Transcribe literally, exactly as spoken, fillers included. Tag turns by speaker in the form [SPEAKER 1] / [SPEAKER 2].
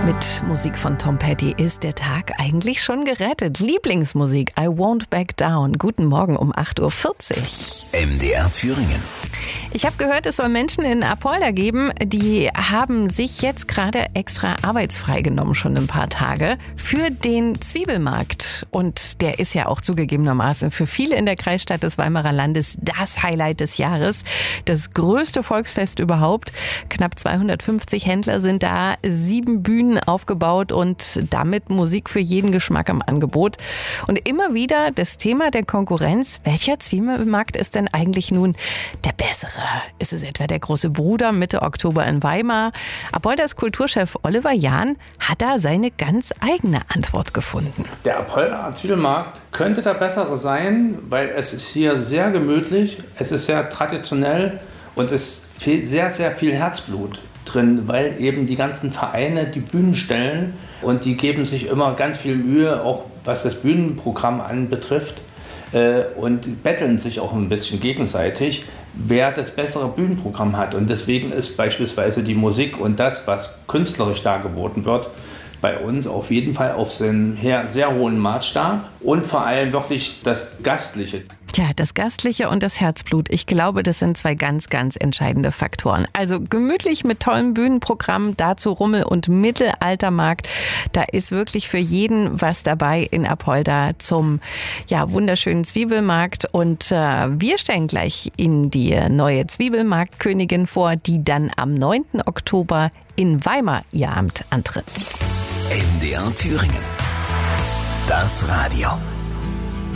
[SPEAKER 1] Mit Musik von Tom Petty ist der Tag eigentlich schon gerettet. Lieblingsmusik, I Won't Back Down. Guten Morgen um acht Uhr vierzig.
[SPEAKER 2] M D R Thüringen.
[SPEAKER 1] Ich habe gehört, es soll Menschen in Apolda geben, die haben sich jetzt gerade extra arbeitsfrei genommen, schon ein paar Tage, für den Zwiebelmarkt. Und der ist ja auch zugegebenermaßen für viele in der Kreisstadt des Weimarer Landes das Highlight des Jahres. Das größte Volksfest überhaupt. Knapp zweihundertfünfzig Händler sind da, sieben Bühnen aufgebaut und damit Musik für jeden Geschmack im Angebot. Und immer wieder das Thema der Konkurrenz. Welcher Zwiebelmarkt ist denn eigentlich nun der bessere? Ist es etwa der große Bruder Mitte Oktober in Weimar? Apoldas Kulturchef Oliver Jahn hat da seine ganz eigene Antwort gefunden.
[SPEAKER 3] Der Apolda Zwiebelmarkt könnte der bessere sein, weil es ist hier sehr gemütlich, es ist sehr traditionell und es fehlt sehr, sehr viel Herzblut drin, weil eben die ganzen Vereine die Bühnen stellen und die geben sich immer ganz viel Mühe, auch was das Bühnenprogramm anbetrifft, und betteln sich auch ein bisschen gegenseitig, wer das bessere Bühnenprogramm hat. Und deswegen ist beispielsweise die Musik und das, was künstlerisch dargeboten wird, bei uns auf jeden Fall auf einen sehr hohen Maßstab und vor allem wirklich das Gastliche.
[SPEAKER 1] Tja, das Gastliche und das Herzblut, ich glaube, das sind zwei ganz, ganz entscheidende Faktoren. Also gemütlich mit tollem Bühnenprogramm, dazu Rummel- und Mittelaltermarkt. Da ist wirklich für jeden was dabei in Apolda zum ja, wunderschönen Zwiebelmarkt. Und äh, wir stellen gleich Ihnen die neue Zwiebelmarktkönigin vor, die dann am neunten Oktober in Weimar ihr Amt antritt.
[SPEAKER 2] M D R Thüringen. Das Radio.